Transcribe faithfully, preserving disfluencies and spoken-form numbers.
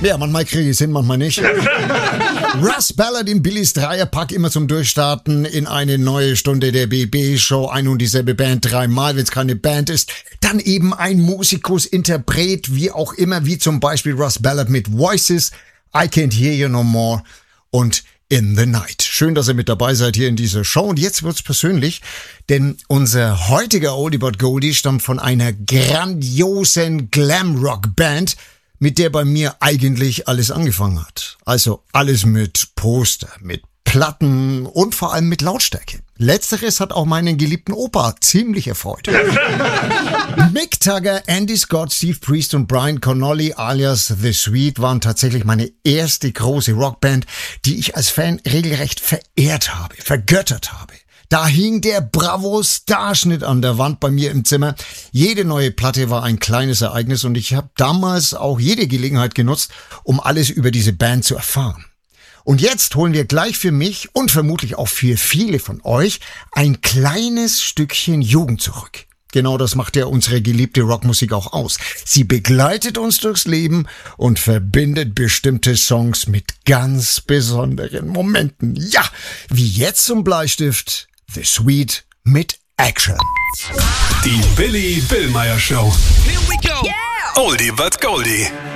Ja, manchmal kriege ich es hin, manchmal nicht. Russ Ballard im Billys Dreierpack immer zum Durchstarten in eine neue Stunde der B B-Show. Ein und dieselbe Band dreimal, wenn es keine Band ist. Dann eben ein Musikus, Interpret, wie auch immer, wie zum Beispiel Russ Ballard mit Voices, I Can't Hear You No More und In the Night. Schön, dass ihr mit dabei seid hier in dieser Show. Und jetzt wird's persönlich, denn unser heutiger Oldie but Goldie stammt von einer grandiosen Glamrock-Band, mit der bei mir eigentlich alles angefangen hat. Also alles mit Poster, mit Platten und vor allem mit Lautstärke. Letzteres hat auch meinen geliebten Opa ziemlich erfreut. Mick Jagger, Andy Scott, Steve Priest und Brian Connolly alias The Sweet waren tatsächlich meine erste große Rockband, die ich als Fan regelrecht verehrt habe, vergöttert habe. Da hing der Bravo-Starschnitt an der Wand bei mir im Zimmer. Jede neue Platte war ein kleines Ereignis und ich habe damals auch jede Gelegenheit genutzt, um alles über diese Band zu erfahren. Und jetzt holen wir gleich für mich und vermutlich auch für viele von euch ein kleines Stückchen Jugend zurück. Genau das macht ja unsere geliebte Rockmusik auch aus. Sie begleitet uns durchs Leben und verbindet bestimmte Songs mit ganz besonderen Momenten. Ja, wie jetzt zum Bleistift The Sweet mit Action. Die Billy Billmeyer Show. Here we go. Yeah. Oldie but Goldie.